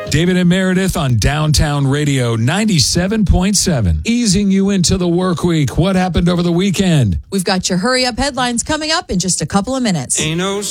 David and Meredith on Downtown Radio 97.7. Easing you into the work week. What happened over the weekend? We've got your hurry up headlines coming up in just a couple of minutes. Ain't no